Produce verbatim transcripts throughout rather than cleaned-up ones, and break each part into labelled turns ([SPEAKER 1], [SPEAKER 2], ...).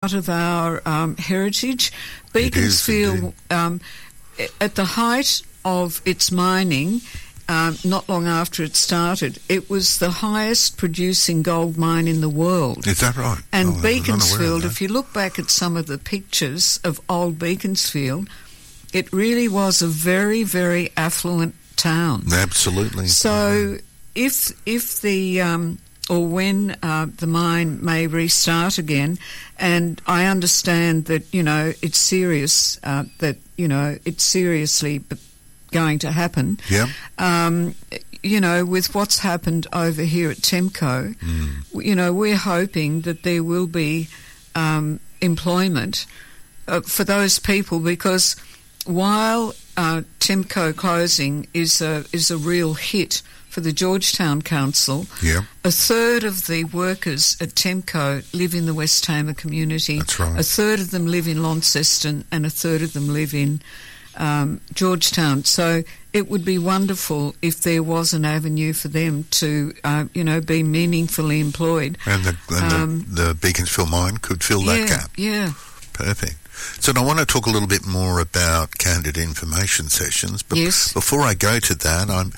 [SPEAKER 1] part of our um, heritage. Beaconsfield, um, at the height of its mining, um, not long after it started, it was the highest producing gold mine in the world.
[SPEAKER 2] Is that right?
[SPEAKER 1] And
[SPEAKER 2] oh,
[SPEAKER 1] Beaconsfield, if you look back at some of the pictures of old Beaconsfield, it really was a very, very affluent town.
[SPEAKER 2] Absolutely.
[SPEAKER 1] So if if the um, or when uh, the mine may restart again, and I understand that you know it's serious, uh, that you know it's seriously going to happen.
[SPEAKER 2] Yeah.
[SPEAKER 1] Um, you know, with what's happened over here at TEMCO, mm. you know, we're hoping that there will be um, employment uh, for those people, because while uh, TEMCO closing is a is a real hit for the Georgetown Council,
[SPEAKER 2] yeah.
[SPEAKER 1] a third of the workers at TEMCO live in the West Tamar community.
[SPEAKER 2] That's right.
[SPEAKER 1] A third of them live in Launceston, and a third of them live in um, Georgetown. So it would be wonderful if there was an avenue for them to, uh, you know, be meaningfully employed.
[SPEAKER 2] And the, and
[SPEAKER 1] um,
[SPEAKER 2] the, the Beaconsfield mine could fill
[SPEAKER 1] yeah,
[SPEAKER 2] that gap.
[SPEAKER 1] Yeah.
[SPEAKER 2] Perfect. So I want to talk a little bit more about candidate information sessions, but
[SPEAKER 1] yes.
[SPEAKER 2] before I go to that, I'm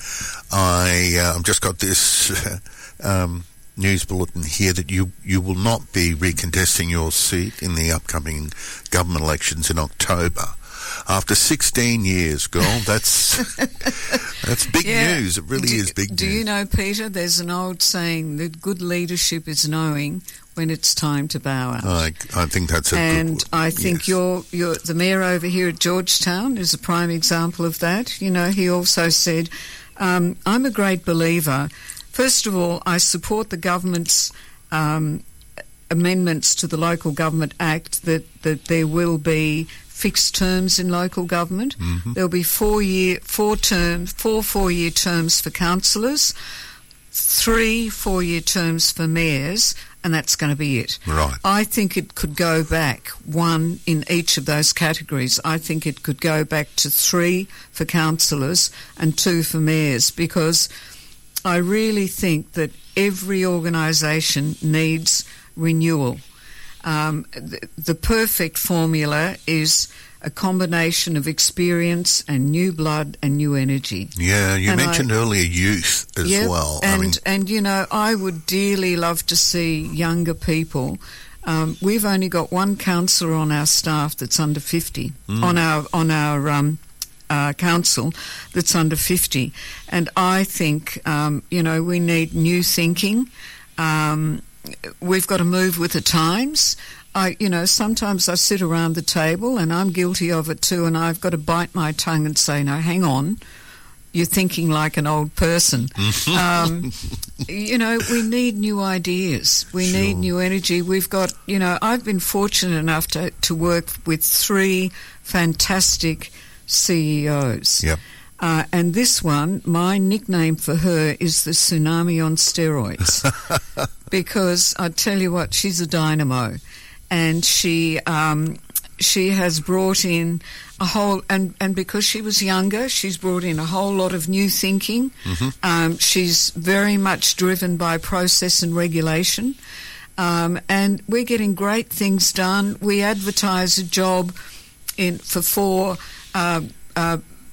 [SPEAKER 2] I uh, I've just got this um, news bulletin here that you you will not be recontesting your seat in the upcoming government elections in October. After sixteen years, girl, that's that's big
[SPEAKER 1] yeah.
[SPEAKER 2] news. It really
[SPEAKER 1] do,
[SPEAKER 2] is big
[SPEAKER 1] do
[SPEAKER 2] news.
[SPEAKER 1] Do you know, Peter, there's an old saying that good leadership is knowing when it's time to bow out.
[SPEAKER 2] I, I think that's a
[SPEAKER 1] and
[SPEAKER 2] good
[SPEAKER 1] I think
[SPEAKER 2] yes.
[SPEAKER 1] you're, you're, the mayor over here at Georgetown is a prime example of that. You know, he also said, um, I'm a great believer. First of all, I support the government's um, amendments to the Local Government Act that, that there will be fixed terms in local government.
[SPEAKER 2] Mm-hmm.
[SPEAKER 1] There'll be four year, four term, four four-year terms for councillors, three four-year terms for mayors, and that's going to be it.
[SPEAKER 2] Right.
[SPEAKER 1] I think it could go back one in each of those categories. I think it could go back to three for councillors and two for mayors, because I really think that every organisation needs renewal. Um, the, the perfect formula is a combination of experience and new blood and new energy.
[SPEAKER 2] Yeah, you
[SPEAKER 1] and
[SPEAKER 2] mentioned
[SPEAKER 1] I,
[SPEAKER 2] earlier youth as
[SPEAKER 1] yeah,
[SPEAKER 2] well.
[SPEAKER 1] And,
[SPEAKER 2] I mean,
[SPEAKER 1] and, you know, I would dearly love to see younger people. Um, we've only got one councillor on our staff that's under fifty, mm. on our on our um, uh, council that's under fifty. And I think, um, you know, we need new thinking. Um, we've got to move with the times. I, you know, sometimes I sit around the table, and I'm guilty of it too, and I've got to bite my tongue and say, no, hang on, you're thinking like an old person. um, you know, we need new ideas. We
[SPEAKER 2] sure.
[SPEAKER 1] need new energy. We've got, you know, I've been fortunate enough to, to work with three fantastic C E Os.
[SPEAKER 2] Yep.
[SPEAKER 1] Uh, and this one, my nickname for her is the Tsunami on steroids. Because I tell you what, she's a dynamo. And she um, she has brought in a whole, and, and because she was younger, she's brought in a whole lot of new thinking.
[SPEAKER 2] Mm-hmm.
[SPEAKER 1] Um, she's very much driven by process and regulation. Um, and we're getting great things done. We advertise a job in for four uh, uh,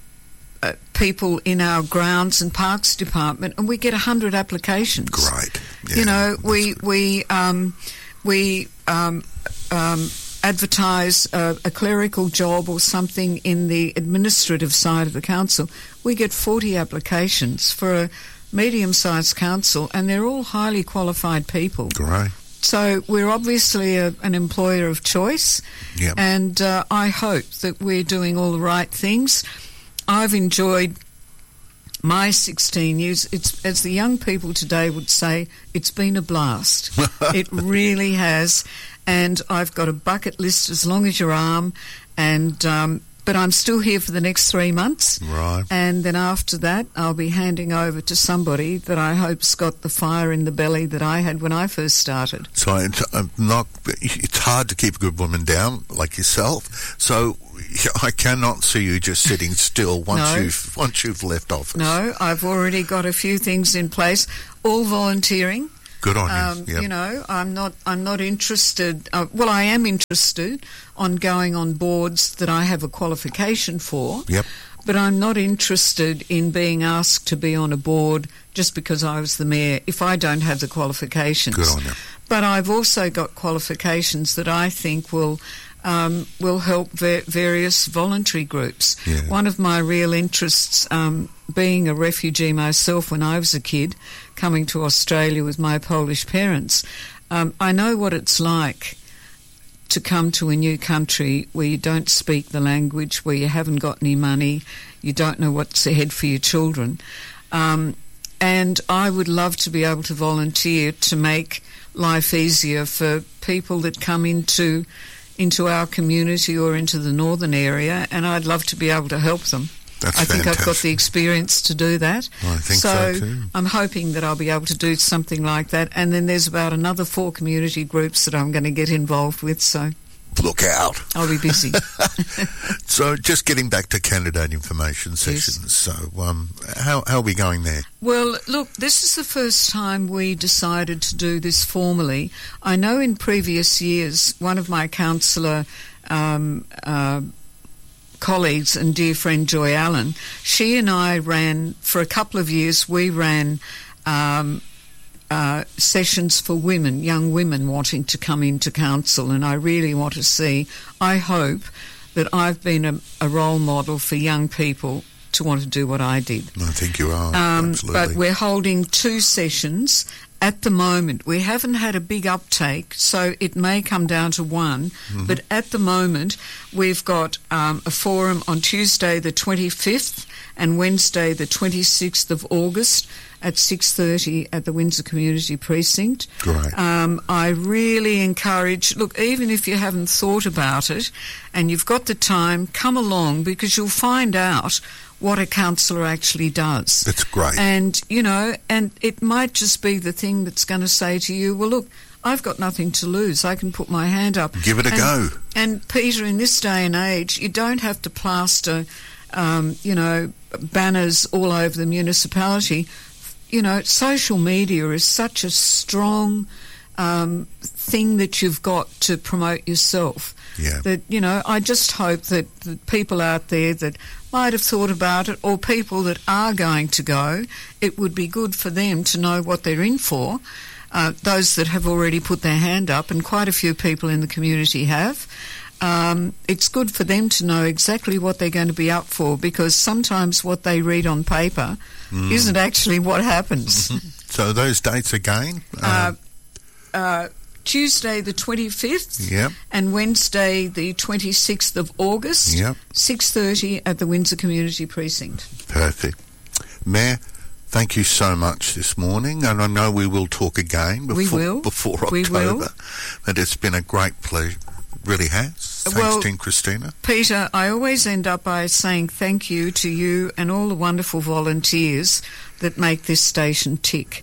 [SPEAKER 1] uh, people in our grounds and parks department, and we get one hundred applications.
[SPEAKER 2] Great. Yeah,
[SPEAKER 1] you know, we, we, um, we... Um, Um, advertise a, a clerical job or something in the administrative side of the council, we get forty applications for a medium-sized council, and they're all highly qualified people.
[SPEAKER 2] Great.
[SPEAKER 1] So we're obviously a, an employer of choice,
[SPEAKER 2] yep.
[SPEAKER 1] and uh, I hope that we're doing all the right things. I've enjoyed my sixteen years. It's, as the young people today would say, it's been a blast. It really has. And I've got a bucket list as long as your arm, and um, but I'm still here for the next three months.
[SPEAKER 2] Right.
[SPEAKER 1] And then after that, I'll be handing over to somebody that I hope's got the fire in the belly that I had when I first started.
[SPEAKER 2] So it's, I'm not. It's hard to keep a good woman down like yourself. So I cannot see you just sitting still once
[SPEAKER 1] no.
[SPEAKER 2] you've once you've left office.
[SPEAKER 1] No, I've already got a few things in place, all volunteering.
[SPEAKER 2] Good on
[SPEAKER 1] um,
[SPEAKER 2] you. Yep.
[SPEAKER 1] You know, I'm not. I'm not interested. Uh, well, I am interested on going on boards that I have a qualification for.
[SPEAKER 2] Yep.
[SPEAKER 1] But I'm not interested in being asked to be on a board just because I was the mayor if I don't have the qualifications.
[SPEAKER 2] Good on you.
[SPEAKER 1] But I've also got qualifications that I think will um, will help ver- various voluntary groups.
[SPEAKER 2] Yeah.
[SPEAKER 1] One of my real interests, um, being a refugee myself when I was a kid, coming to Australia with my Polish parents, um, I know what it's like to come to a new country where you don't speak the language, where you haven't got any money, you don't know what's ahead for your children. Um, and I would love to be able to volunteer to make life easier for people that come into into our community or into the northern area, and I'd love to be able to help them.
[SPEAKER 2] That's
[SPEAKER 1] I think
[SPEAKER 2] fantastic.
[SPEAKER 1] I've got the experience to do that.
[SPEAKER 2] I think so,
[SPEAKER 1] so
[SPEAKER 2] too.
[SPEAKER 1] I'm hoping that I'll be able to do something like that. And then there's about another four community groups that I'm going to get involved with, so
[SPEAKER 2] Look out.
[SPEAKER 1] I'll be busy.
[SPEAKER 2] So just getting back to candidate information sessions.
[SPEAKER 1] Yes.
[SPEAKER 2] So um, how, how are we going there?
[SPEAKER 1] Well, look, this is the first time we decided to do this formally. I know in previous years, one of my councillor um, uh, colleagues and dear friend Joy Allen, she and I ran, for a couple of years, we ran um, uh, sessions for women, young women wanting to come into council, and I really want to see, I hope that I've been a, a role model for young people to want to do what I did.
[SPEAKER 2] I think you are,
[SPEAKER 1] Um,
[SPEAKER 2] absolutely.
[SPEAKER 1] but we're holding two sessions at the moment. We haven't had a big uptake, so it may come down to one.
[SPEAKER 2] Mm-hmm.
[SPEAKER 1] But at the moment, we've got um, a forum on Tuesday the twenty-fifth and Wednesday the twenty-sixth of August at six thirty at the Windsor Community Precinct.
[SPEAKER 2] Great.
[SPEAKER 1] Um, I really encourage, look, even if you haven't thought about it and you've got the time, come along, because you'll find out what a councillor actually does.
[SPEAKER 2] That's great.
[SPEAKER 1] And, you know, and it might just be the thing that's going to say to you, well, look, I've got nothing to lose. I can put my hand up.
[SPEAKER 2] Give it a
[SPEAKER 1] and,
[SPEAKER 2] go.
[SPEAKER 1] And, Peter, in this day and age, you don't have to plaster, um, you know, banners all over the municipality. You know, social media is such a strong um, thing that you've got to promote yourself.
[SPEAKER 2] Yeah.
[SPEAKER 1] That, you know, I just hope that the people out there that might have thought about it, or people that are going to go, it would be good for them to know what they're in for. Uh, those that have already put their hand up, and quite a few people in the community have, um, it's good for them to know exactly what they're going to be up for, because sometimes what they read on paper mm. isn't actually what happens.
[SPEAKER 2] So those dates again?
[SPEAKER 1] Uh, uh, Tuesday the twenty-fifth
[SPEAKER 2] Yep.
[SPEAKER 1] and Wednesday the twenty-sixth of August,
[SPEAKER 2] Yep.
[SPEAKER 1] six thirty at the Windsor Community Precinct.
[SPEAKER 2] Perfect. Mayor, thank you so much this morning, and I know we will talk again before,
[SPEAKER 1] We will.
[SPEAKER 2] before October.
[SPEAKER 1] We will.
[SPEAKER 2] But it's been a great pleasure. Really has. Thanks,
[SPEAKER 1] Well,
[SPEAKER 2] Dean Christina.
[SPEAKER 1] Peter, I always end up by saying thank you to you and all the wonderful volunteers that make this station tick.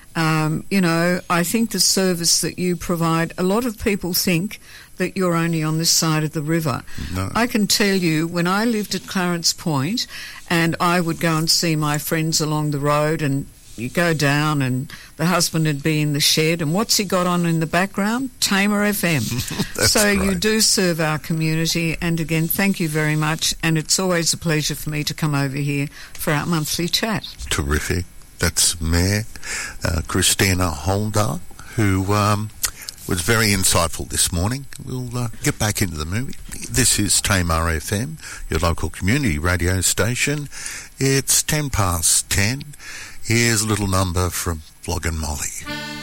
[SPEAKER 1] Um, you know, I think the service that you provide, a lot of people think that you're only on this side of the river.
[SPEAKER 2] No.
[SPEAKER 1] I can tell you, when I lived at Clarence Point and I would go and see my friends along the road, and you go down and the husband would be in the shed, and what's he got on in the background? Tamer F M.
[SPEAKER 2] That's
[SPEAKER 1] So you
[SPEAKER 2] great.
[SPEAKER 1] do serve our community, and again, thank you very much, and it's always a pleasure for me to come over here for our monthly chat.
[SPEAKER 2] Terrific. That's Mayor uh, Christina Holder, who um, was very insightful this morning. We'll uh, get back into the movie. This is Tamar F M, your local community radio station. It's ten past ten. Here's a little number from Flog and Molly.